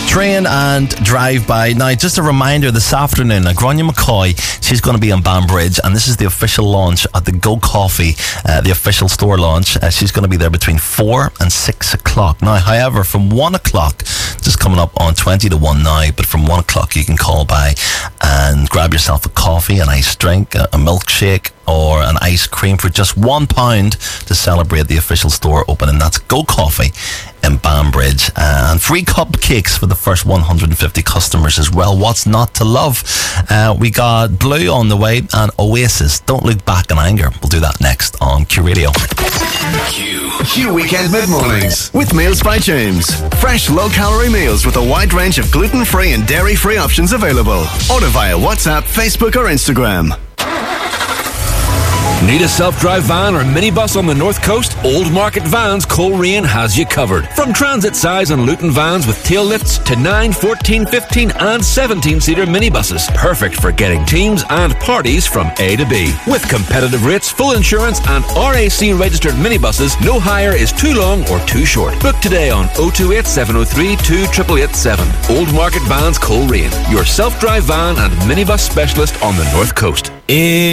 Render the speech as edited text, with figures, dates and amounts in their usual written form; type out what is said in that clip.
Train and drive by. Now, just a reminder, this afternoon, Grania McCoy, she's going to be in Banbridge, and this is the official launch at the Go Coffee, the official store launch. She's going to be there between 4 and 6 o'clock. Now, however, from 1 o'clock, just coming up on 20 to 1 now, but from 1 o'clock you can call by and grab yourself a coffee, an iced drink, a milkshake, or an ice cream for just £1 to celebrate the official store opening. That's Go Coffee in Banbridge, and free cupcakes for the first 150 customers as well. What's not to love? We got Blue on the way and Oasis, Don't Look Back in Anger. We'll do that next on Q Radio. Q Weekend Mid-Mornings with Meals by James. Fresh low-calorie meals with a wide range of gluten-free and dairy-free options available. Order via WhatsApp, Facebook or Instagram. Need a self-drive van or minibus on the North Coast? Old Market Vans Coleraine has you covered. From transit size and Luton vans with tail lifts to 9, 14, 15 and 17-seater minibuses. Perfect for getting teams and parties from A to B. With competitive rates, full insurance and RAC registered minibuses, no hire is too long or too short. Book today on 028 703 28887. Old Market Vans Coleraine, your self-drive van and minibus specialist on the North Coast.